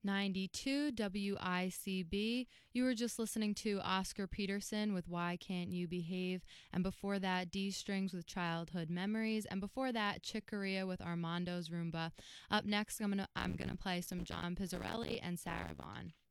92 WICB. You were just listening to Oscar Peterson with Why Can't You Behave, and before that D Strings with Childhood Memories, and before that Chick Corea with Armando's Roomba. Up next I'm gonna play some John Pizzarelli and Sarah Vaughan.